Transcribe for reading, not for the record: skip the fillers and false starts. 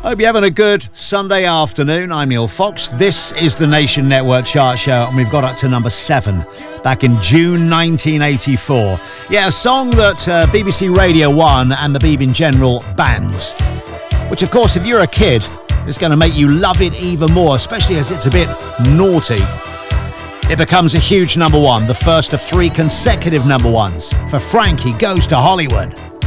Hope you're having a good Sunday afternoon. I'm Neil Fox. This is the Nation Network Chart Show, and we've got up to number 7 back in June 1984. Yeah, a song that BBC Radio 1 and the Beeb in general bans, which, of course, if you're a kid, is going to make you love it even more, especially as it's a bit naughty. It becomes a huge number 1, the first of 3 consecutive number 1s for Frankie Goes to Hollywood.